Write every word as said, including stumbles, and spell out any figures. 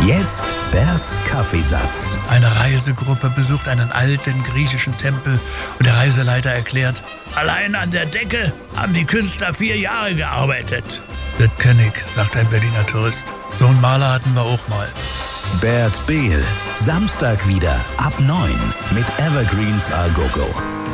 Jetzt Berts Kaffeesatz. Eine Reisegruppe besucht einen alten griechischen Tempel und der Reiseleiter erklärt, allein an der Decke haben die Künstler vier Jahre gearbeitet. Das kenn ich, sagt ein Berliner Tourist. So einen Maler hatten wir auch mal. Bert Behl, Samstag wieder ab neun mit Evergreens A Go Go.